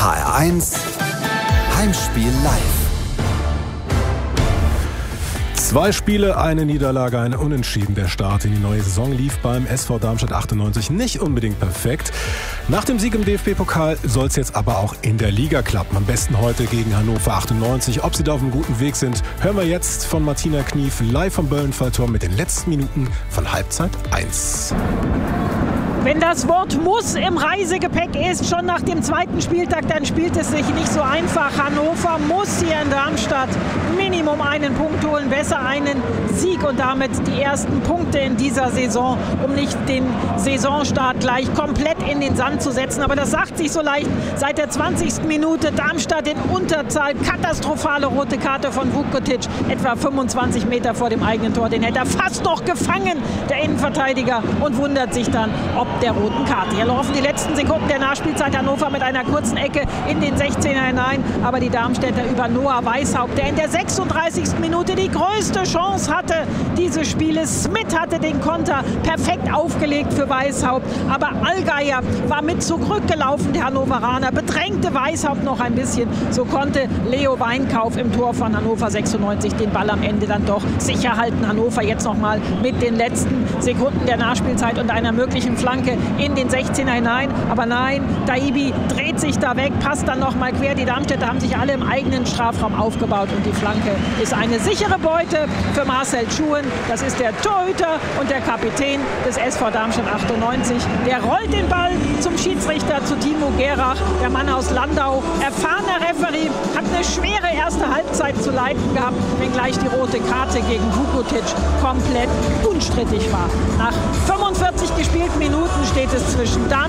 HR1 Heimspiel live. 2 Spiele, eine Niederlage, ein Unentschieden. Der Start in die neue Saison lief beim SV Darmstadt 98 nicht unbedingt perfekt. Nach dem Sieg im DFB-Pokal soll es jetzt aber auch in der Liga klappen. Am besten heute gegen Hannover 98. Ob sie da auf einem guten Weg sind, hören wir jetzt von Martina Knief live vom Böllenfalltor mit den letzten Minuten von Halbzeit 1. Wenn das Wort muss im Reisegepäck ist, schon nach dem 2. Spieltag, dann spielt es sich nicht so einfach. Hannover muss hier in Darmstadt Minimum einen Punkt holen, besser einen Sieg und damit die ersten Punkte in dieser Saison, um nicht den Saisonstart gleich komplett in den Sand zu setzen. Aber das sagt sich so leicht seit der 20. Minute. Darmstadt in Unterzahl, katastrophale rote Karte von Vukotic, etwa 25 Meter vor dem eigenen Tor. Den hätte er fast noch gefangen, der Innenverteidiger, und wundert sich dann, ob der roten Karte. Hier laufen die letzten Sekunden der Nachspielzeit. Hannover mit einer kurzen Ecke in den 16er hinein. Aber die Darmstädter über Noah Weishaupt, der in der 36. Minute die größte Chance hatte dieses Spieles. Smith hatte den Konter perfekt aufgelegt für Weishaupt. Aber Allgeier war mit zurückgelaufen, der Hannoveraner, bedrängte Weishaupt noch ein bisschen. So konnte Leo Weinkauf im Tor von Hannover 96 den Ball am Ende dann doch sicher halten. Hannover jetzt nochmal mit den letzten Sekunden der Nachspielzeit und einer möglichen Flanke in den 16er hinein. Aber nein, Daibi dreht sich da weg, passt dann noch mal quer. Die Darmstädter haben sich alle im eigenen Strafraum aufgebaut und die Flanke ist eine sichere Beute für Marcel Schuhen. Das ist der Torhüter und der Kapitän des SV Darmstadt 98. Der rollt den Ball zum Schiedsrichter, zu Timo Gerach, der Mann aus Landau. Erfahrener Referee, hat eine schwere erste Halbzeit zu leiten gehabt, wenngleich die rote Karte gegen Vukotic komplett unstrittig war. Nach 45 gespielten Minuten steht es zwischen Darmstadt